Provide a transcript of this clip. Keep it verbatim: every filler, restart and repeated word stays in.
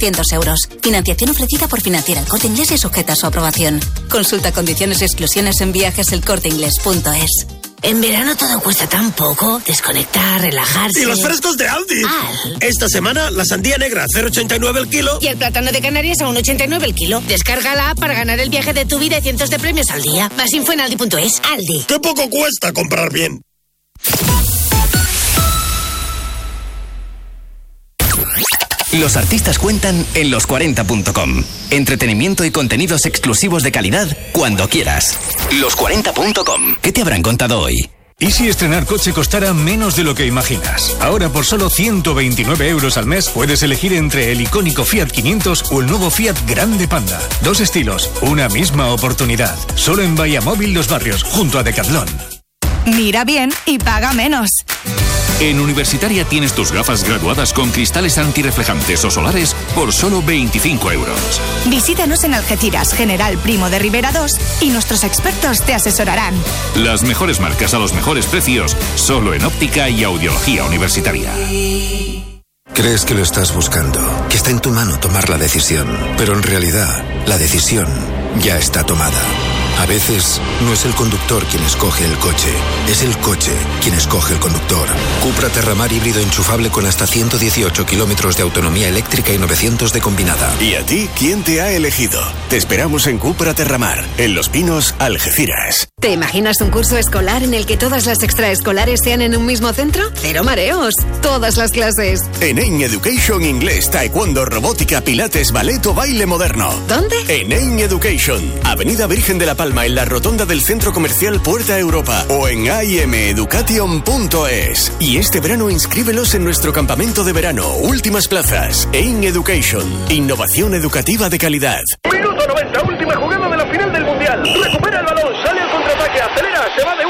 setecientos euros. Financiación ofrecida por Financiera El Corte Inglés y sujeta a su aprobación. Consulta condiciones y exclusiones en viajes el corte inglés punto es. En verano todo cuesta tan poco. Desconectar, relajarse. ¡Y los frescos de Aldi! Al. Esta semana, la sandía negra a cero coma ochenta y nueve el kilo. Y el plátano de Canarias a uno coma ochenta y nueve el kilo. Descarga la app para ganar el viaje de tu vida y cientos de premios al día. Más info en aldi punto es. Aldi. ¡Qué poco cuesta comprar bien! Los artistas cuentan en los cuarenta punto com. Entretenimiento y contenidos exclusivos de calidad cuando quieras. los cuarenta punto com. ¿Qué te habrán contado hoy? ¿Y si estrenar coche costara menos de lo que imaginas? Ahora por solo ciento veintinueve euros al mes puedes elegir entre el icónico Fiat quinientos o el nuevo Fiat Grande Panda. Dos estilos, una misma oportunidad. Solo en Bahía Móvil Los Barrios, junto a Decathlon. Mira bien y paga menos. En Universitaria tienes tus gafas graduadas con cristales antirreflejantes o solares por solo veinticinco euros. Visítanos en Algeciras, General Primo de Rivera dos y nuestros expertos te asesorarán. Las mejores marcas a los mejores precios, solo en óptica y audiología universitaria. Crees que lo estás buscando, que está en tu mano tomar la decisión, pero en realidad la decisión ya está tomada. A veces no es el conductor quien escoge el coche, es el coche quien escoge el conductor. Cupra Terramar híbrido enchufable con hasta ciento dieciocho kilómetros de autonomía eléctrica y novecientos de combinada. ¿Y a ti quién te ha elegido? Te esperamos en Cupra Terramar, en Los Pinos, Algeciras. ¿Te imaginas un curso escolar en el que todas las extraescolares sean en un mismo centro? ¡Cero mareos! Todas las clases. En Ein Education, inglés, taekwondo, robótica, pilates, ballet o baile moderno. ¿Dónde? En Ein Education, Avenida Virgen de la Palma, en la rotonda del Centro Comercial Puerta Europa, o en a i m education punto es. Y este verano inscríbelos en nuestro campamento de verano. Últimas plazas. Ein Education. Innovación educativa de calidad. Minuto noventa, última jugada de la final del Mundial. Recupera el balón, sale al contraataque, acelera, se va de